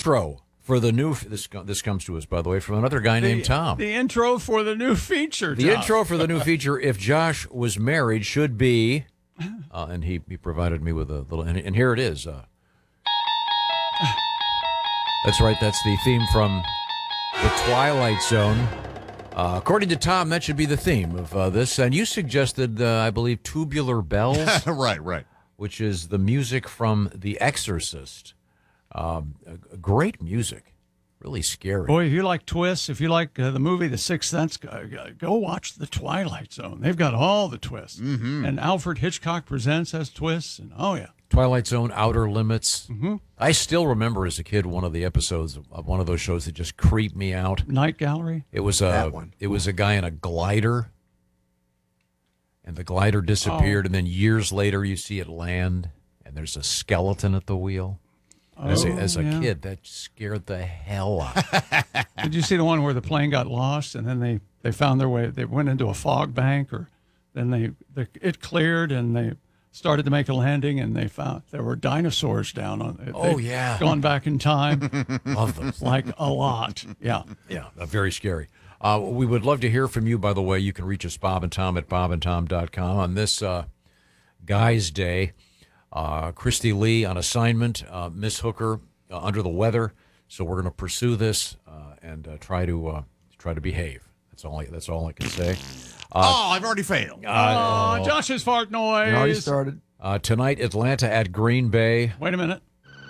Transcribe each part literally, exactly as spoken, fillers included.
intro for the new, this this comes to us, by the way, from another guy the, named Tom. The intro for the new feature, The Tom. intro for the new feature, If Josh Was Married, should be, uh, and he, he provided me with a little, and, and here it is. Uh, that's right, that's the theme from The Twilight Zone. Uh, according to Tom, that should be the theme of uh, this. And you suggested, uh, I believe, Tubular Bells. right, right. Which is the music from The Exorcist. Um, great music. Really scary. Boy, if you like twists, if you like uh, the movie The Sixth Sense, go, go watch The Twilight Zone. They've got all the twists. Mm-hmm. And Alfred Hitchcock Presents has twists. And oh, yeah. Twilight Zone, Outer Limits. Mm-hmm. I still remember as a kid one of the episodes of one of those shows that just creeped me out. Night Gallery? It was a, That one. It was a guy in a glider, and the glider disappeared, Oh. and then years later you see it land, and there's a skeleton at the wheel. Oh, As a, as a yeah. kid, that scared the hell out. Did you see the one where the plane got lost and then they, they found their way? They went into a fog bank, or then they, they it cleared and they started to make a landing, and they found there were dinosaurs down on it. Oh, They'd yeah. gone back in time. Love them. Like a lot. Yeah. Yeah, uh, very scary. Uh, we would love to hear from you, by the way. You can reach us, Bob and Tom, at bob and tom dot com. On this uh, Guy's Day, uh, Christy Lee on assignment, uh, Miss Hooker uh, under the weather. So we're going to pursue this uh, and uh, try to uh, try to behave. That's all I, that's all I can say. Uh, oh, I've already failed. Uh, oh, Josh's fart noise. You already started. Uh, tonight, Atlanta at Green Bay. Wait a minute.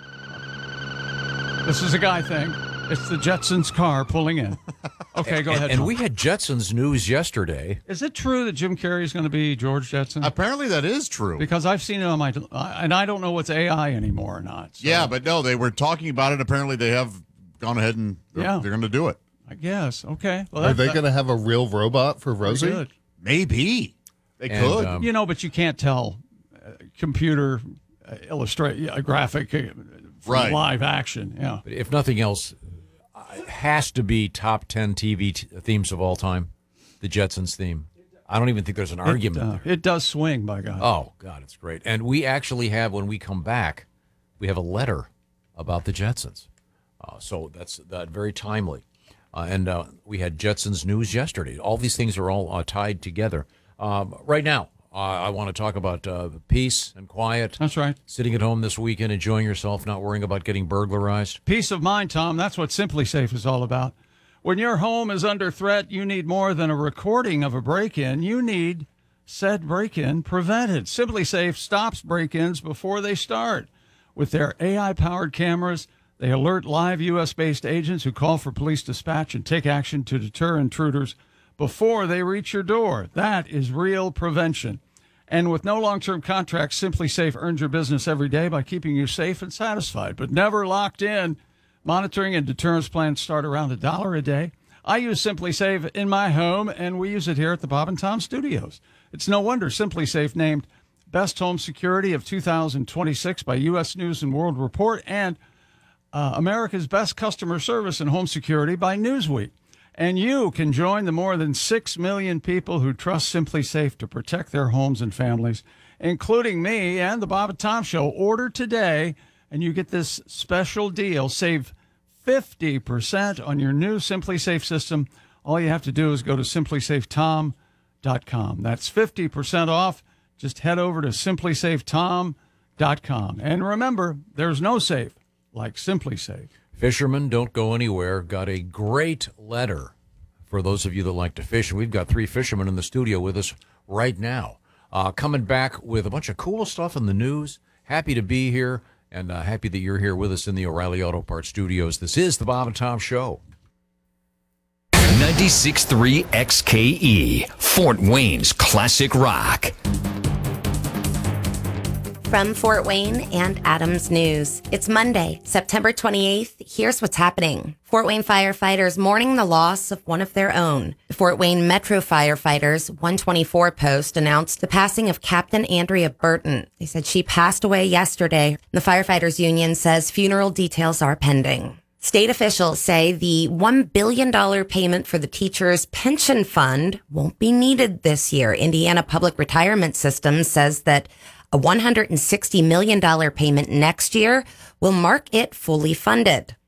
This is a guy thing. It's the Jetsons car pulling in. Okay, go and, ahead. And Tom. we had Jetsons news yesterday. Is it true that Jim Carrey is going to be George Jetson? Apparently that is true. Because I've seen it on my, and I don't know what's A I anymore or not. So yeah, but no, they were talking about it. Apparently they have gone ahead and they're, Yeah. they're going to do it. I guess. Okay. Well, Are that- they that- going to have a real robot for pretty Rosie? good. Maybe. They And, could. um, You know, but you can't tell uh, computer uh, illustrate yeah, graphic uh, from Right. live action. Yeah. But if nothing else, uh, it has to be top ten T V t- themes of all time, the Jetsons theme. I don't even think there's an argument It, uh, there. it does swing, by God. Oh, God, it's great. And we actually have, when we come back, we have a letter about the Jetsons. Uh, so that's that very timely. Uh, and uh, we had Jetsons news yesterday. All these things are all uh, tied together. Um, right now, uh, I want to talk about uh, peace and quiet. That's right. Sitting at home this weekend, enjoying yourself, not worrying about getting burglarized. Peace of mind, Tom. That's what Simply Safe is all about. When your home is under threat, you need more than a recording of a break-in. You need said break-in prevented. Simply Safe stops break-ins before they start. With their A I-powered cameras, they alert live U S-based agents who call for police dispatch and take action to deter intruders before they reach your door. That is real prevention. And with no long-term contracts, Simply Safe earns your business every day by keeping you safe and satisfied, but never locked in. Monitoring and deterrence plans start around a dollar a day. I use Simply Safe in my home, and we use it here at the Bob and Tom Studios. It's no wonder Simply Safe named Best Home Security of two thousand twenty-six by U S News and World Report, and uh, America's Best Customer Service and Home Security by Newsweek. And you can join the more than six million people who trust Simply Safe to protect their homes and families, including me and the Bob and Tom Show. Order today, and you get this special deal. Save fifty percent on your new Simply Safe system. All you have to do is go to simply safe tom dot com. That's fifty percent off. Just head over to simply safe tom dot com. And remember, there's no safe like Simply Safe. Fishermen, don't go anywhere. Got a great letter for those of you that like to fish. And we've got three fishermen in the studio with us right now. Uh, coming back with a bunch of cool stuff in the news. Happy to be here, and uh, happy that you're here with us in the O'Reilly Auto Parts studios. This is the Bob and Tom Show. ninety-six point three X K E, Fort Wayne's classic rock. From Fort Wayne and Adams News. It's Monday, September twenty-eighth. Here's what's happening. Fort Wayne firefighters mourning the loss of one of their own. The Fort Wayne Metro Firefighters one twenty-four Post announced the passing of Captain Andrea Burton. They said she passed away yesterday. The firefighters union says funeral details are pending. State officials say the one billion dollars payment for the teachers' pension fund won't be needed this year. Indiana Public Retirement System says that a one hundred sixty million dollars payment next year will mark it fully funded.